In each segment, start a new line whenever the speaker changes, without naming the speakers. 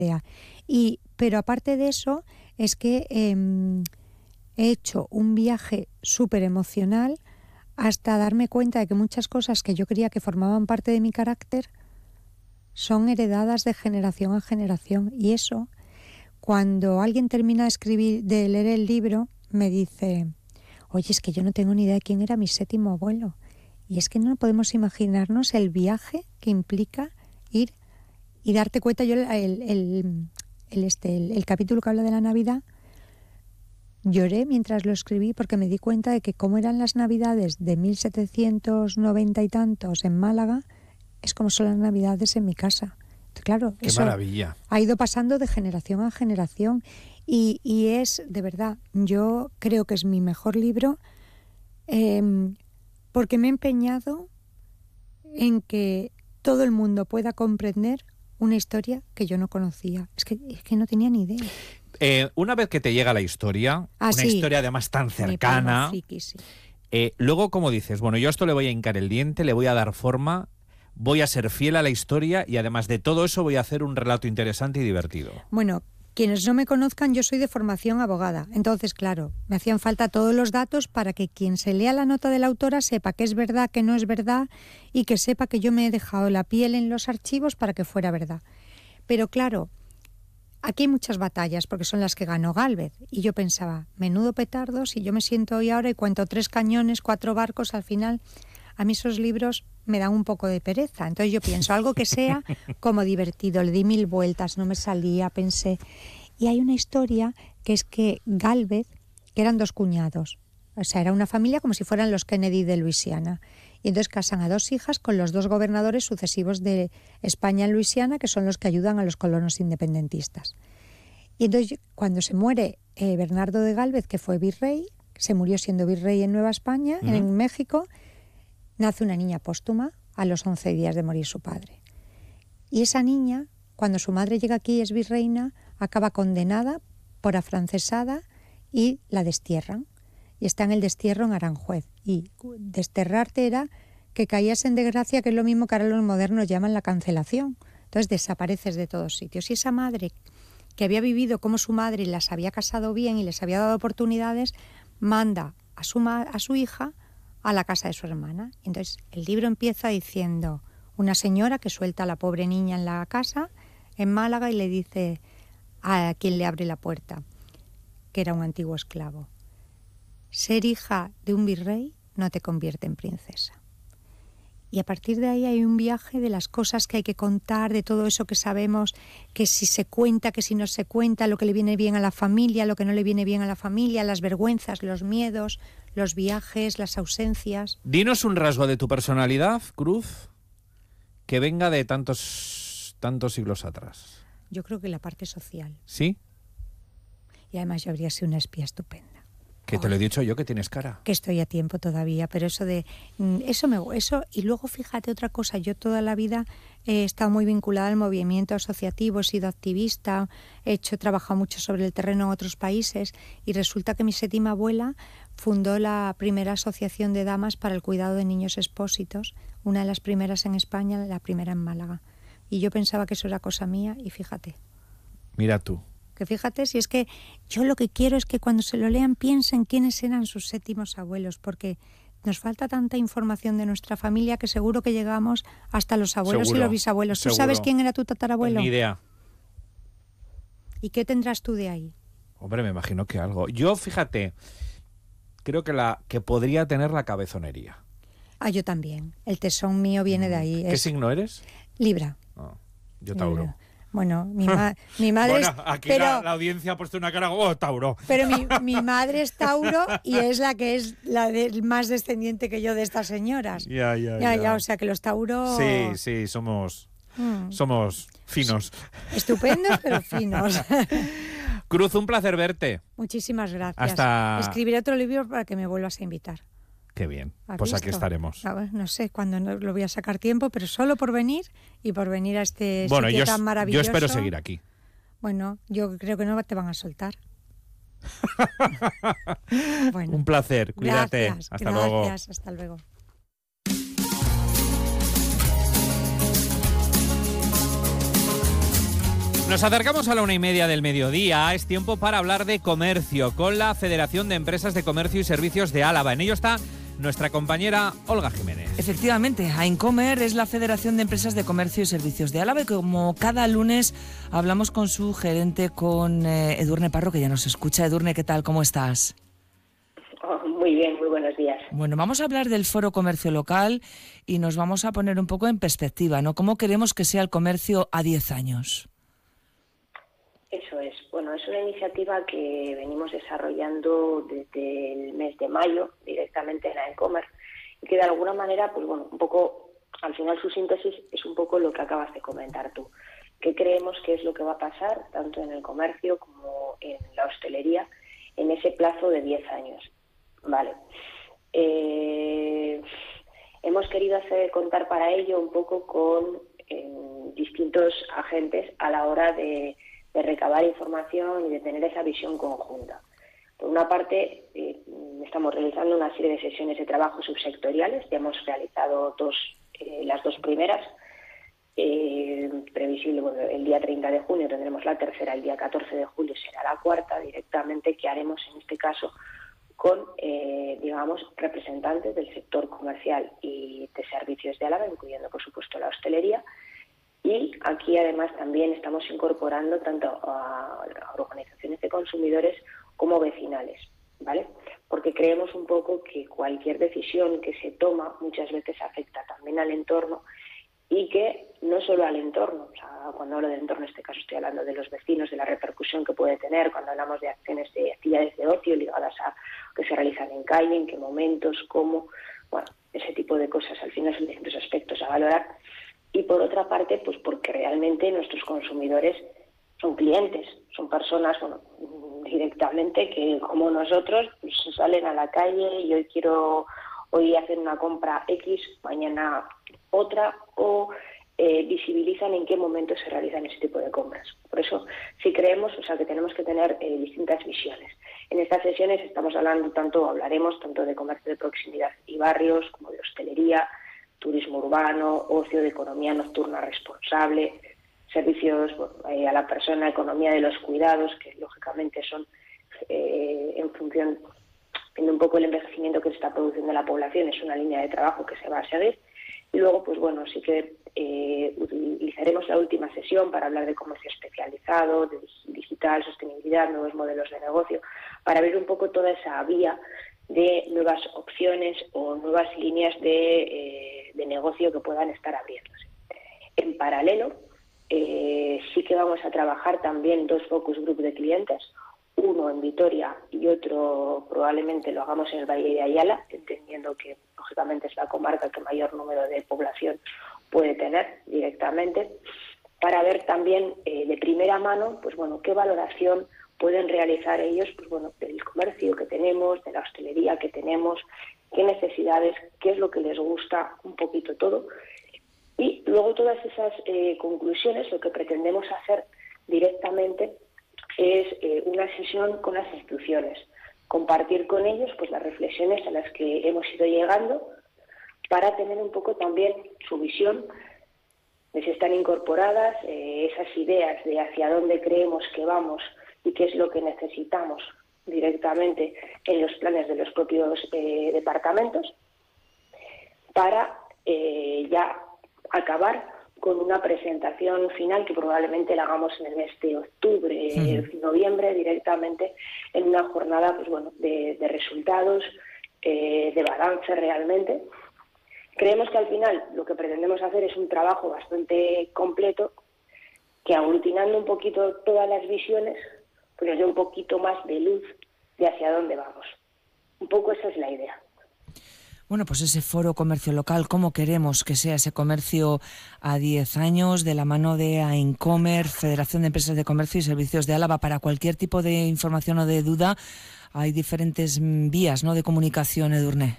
Pero aparte de eso, es que he hecho un viaje súper emocional hasta darme cuenta de que muchas cosas que yo creía que formaban parte de mi carácter son heredadas de generación a generación. Y eso, cuando alguien termina de leer el libro, me dice: oye, es que yo no tengo ni idea de quién era mi 7º abuelo. Y es que no podemos imaginarnos el viaje que implica ir y darte cuenta. Yo el capítulo que habla de la Navidad, lloré mientras lo escribí porque me di cuenta de que cómo eran las Navidades de 1790 y tantos en Málaga, es como son las Navidades en mi casa. Claro,
¡qué maravilla!
Ha ido pasando de generación a generación y es, de verdad, yo creo que es mi mejor libro porque me he empeñado en que todo el mundo pueda comprender una historia que yo no conocía. Es que no tenía ni idea.
Una vez que te llega la historia, historia además tan cercana,
friki, sí.
Luego, como dices, bueno, yo a esto le voy a hincar el diente, le voy a dar forma, voy a ser fiel a la historia y además de todo eso voy a hacer un relato interesante y divertido.
Bueno, quienes no me conozcan, yo soy de formación abogada. Entonces, claro, me hacían falta todos los datos para que quien se lea la nota de la autora sepa que es verdad, que no es verdad y que sepa que yo me he dejado la piel en los archivos para que fuera verdad. Pero claro, aquí hay muchas batallas porque son las que ganó Gálvez. Y yo pensaba, menudo petardo, si yo me siento hoy ahora y cuento 3 cañones, 4 barcos, al final a mí esos libros me dan un poco de pereza. Entonces yo pienso algo que sea como divertido. Le di 1000 vueltas, no me salía, pensé. Y hay una historia que es que Gálvez, que eran 2 cuñados, o sea, era una familia como si fueran los Kennedy de Luisiana. Y entonces casan a 2 hijas con los 2 gobernadores sucesivos de España en Luisiana, que son los que ayudan a los colonos independentistas. Y entonces cuando se muere Bernardo de Gálvez, que fue virrey, se murió siendo virrey en Nueva España, en México, nace una niña póstuma a los 11 días de morir su padre. Y esa niña, cuando su madre llega aquí y es virreina, acaba condenada por afrancesada y la destierran. Y está en el destierro en Aranjuez. Y desterrarte era que caías en desgracia, que es lo mismo que ahora los modernos llaman la cancelación. Entonces desapareces de todos sitios. Y esa madre, que había vivido como su madre y las había casado bien y les había dado oportunidades, manda a su hija a la casa de su hermana. Entonces el libro empieza diciendo una señora que suelta a la pobre niña en la casa en Málaga y le dice a quien le abre la puerta, que era un antiguo esclavo: ser hija de un virrey no te convierte en princesa. Y a partir de ahí hay un viaje de las cosas que hay que contar, de todo eso que sabemos, que si se cuenta, que si no se cuenta, lo que le viene bien a la familia, lo que no le viene bien a la familia, las vergüenzas, los miedos, los viajes, las ausencias.
Dinos un rasgo de tu personalidad, Cruz, que venga de tantos siglos atrás.
Yo creo que la parte social.
¿Sí?
Y además yo habría sido una espía estupenda.
Que te lo he dicho yo, que tienes cara.
Que estoy a tiempo todavía, pero eso y luego fíjate otra cosa, yo toda la vida he estado muy vinculada al movimiento asociativo, he sido activista, he trabajado mucho sobre el terreno en otros países y resulta que mi 7ª abuela fundó la primera asociación de damas para el cuidado de niños expósitos, una de las primeras en España, la primera en Málaga. Y yo pensaba que eso era cosa mía y fíjate.
Mira tú.
Que fíjate, si es que yo lo que quiero es que cuando se lo lean piensen quiénes eran sus 7º abuelos, porque nos falta tanta información de nuestra familia que seguro que llegamos hasta los abuelos y los bisabuelos.
Seguro.
¿Tú sabes quién era tu tatarabuelo?
Ni idea.
¿Y qué tendrás tú de ahí?
Hombre, me imagino que algo. Yo, fíjate, creo que podría tener la cabezonería.
Yo también. El tesón mío viene de ahí.
¿Qué signo eres?
Libra.
Yo Tauro.
Libra. Bueno, mi madre
bueno, aquí la audiencia ha puesto una cara, Tauro.
Pero mi madre es Tauro y es la que es más descendiente que yo de estas señoras. Ya, o sea que los Tauros...
Sí, somos finos.
Estupendos, pero finos.
Cruz, un placer verte.
Muchísimas gracias.
Hasta...
Escribiré otro libro para que me vuelvas a invitar.
Qué bien, pues aquí estaremos.
No sé cuándo lo voy a sacar tiempo, pero solo por venir y por venir a este sitio tan maravilloso.
Yo espero seguir aquí.
Bueno, yo creo que no te van a soltar.
Bueno, un placer, cuídate. Hasta luego.
Gracias, hasta luego.
Nos acercamos a la 1:30 del mediodía. Es tiempo para hablar de comercio con la Federación de Empresas de Comercio y Servicios de Álava. En ello está nuestra compañera Olga Jiménez.
Efectivamente, AENCOMER es la Federación de Empresas de Comercio y Servicios de Álava y como cada lunes hablamos con su gerente, con Edurne Parro, que ya nos escucha. Edurne, ¿qué tal? ¿Cómo estás?
Muy bien, muy buenos días.
Bueno, vamos a hablar del Foro Comercio Local y nos vamos a poner un poco en perspectiva, ¿no? ¿Cómo queremos que sea el comercio a 10 años?
Eso es. Bueno, es una iniciativa que venimos desarrollando desde el mes de mayo directamente en AENCOMER y que de alguna manera, pues bueno, un poco, al final su síntesis es un poco lo que acabas de comentar tú. ¿Qué creemos que es lo que va a pasar tanto en el comercio como en la hostelería en ese plazo de 10 años? Vale. Hemos querido contar para ello un poco con distintos agentes a la hora de recabar información y de tener esa visión conjunta. Por una parte, estamos realizando una serie de sesiones de trabajo subsectoriales. Ya hemos realizado las dos primeras. Previsible, bueno, el día 30 de junio tendremos la tercera, el día 14 de julio será la cuarta directamente, que haremos en este caso con, digamos, representantes del sector comercial y de servicios de Álava, incluyendo, por supuesto, la hostelería. Y aquí, además, también estamos incorporando tanto a organizaciones de consumidores como vecinales, ¿vale? Porque creemos un poco que cualquier decisión que se toma muchas veces afecta también al entorno y que no solo al entorno, o sea, cuando hablo del entorno en este caso estoy hablando de los vecinos, de la repercusión que puede tener cuando hablamos de acciones de actividades de ocio ligadas a que se realizan en calle, en qué momentos, cómo, bueno, ese tipo de cosas al final son distintos aspectos a valorar. Y por otra parte, pues porque realmente nuestros consumidores son clientes, son personas, bueno, directamente que como nosotros pues, salen a la calle y hoy hacer una compra X, mañana otra, o visibilizan en qué momento se realizan ese tipo de compras. Por eso sí creemos, o sea, que tenemos que tener distintas visiones. En estas sesiones hablaremos tanto de comercio de proximidad y barrios, como de hostelería, turismo urbano, ocio, de economía nocturna responsable, servicios a la persona, economía de los cuidados, que lógicamente son en función, viendo un poco el envejecimiento que se está produciendo en la población, es una línea de trabajo que se va a seguir. Y luego, pues bueno, sí que utilizaremos la última sesión para hablar de comercio especializado, de digital, sostenibilidad, nuevos modelos de negocio, para ver un poco toda esa vía de nuevas opciones o nuevas líneas de negocio que puedan estar abriéndose. En paralelo, sí que vamos a trabajar también dos focus group de clientes, uno en Vitoria y otro probablemente lo hagamos en el Valle de Ayala, entendiendo que lógicamente es la comarca que mayor número de población puede tener directamente, para ver también de primera mano, pues bueno, qué valoración pueden realizar ellos, pues bueno, del comercio que tenemos, de la hostelería que tenemos, qué necesidades, qué es lo que les gusta, un poquito todo. Y luego todas esas conclusiones, lo que pretendemos hacer directamente es una sesión con las instituciones, compartir con ellos pues las reflexiones a las que hemos ido llegando para tener un poco también su visión de si están incorporadas esas ideas de hacia dónde creemos que vamos y qué es lo que necesitamos directamente en los planes de los propios departamentos para ya acabar con una presentación final que probablemente la hagamos en el mes de octubre, noviembre, directamente en una jornada pues bueno, de resultados, de balance realmente. Creemos que al final lo que pretendemos hacer es un trabajo bastante completo que aglutinando un poquito todas las visiones pues nos dé un poquito más de luz de hacia dónde vamos. Un poco esa es la idea.
Bueno, pues ese foro comercio local, ¿cómo queremos que sea ese comercio a 10 años de la mano de AENCOMER, Federación de Empresas de Comercio y Servicios de Álava? Para cualquier tipo de información o de duda hay diferentes vías, ¿no?, de comunicación, Edurne.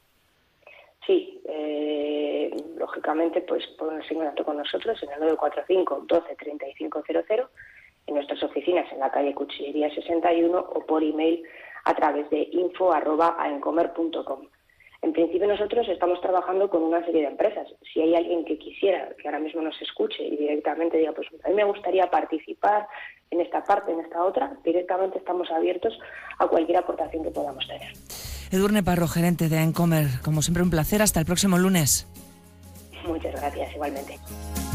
Sí, lógicamente pues ponerse en contacto con nosotros en el 945 12 35 00, en nuestras oficinas en la calle Cuchillería 61 o por email a través de info@aencomer.com. En principio nosotros estamos trabajando con una serie de empresas. Si hay alguien que quisiera, que ahora mismo nos escuche y directamente diga, pues a mí me gustaría participar en esta parte, en esta otra, directamente estamos abiertos a cualquier aportación que podamos tener.
Edurne Parro, gerente de Encomer, como siempre un placer, hasta el próximo lunes.
Muchas gracias, igualmente.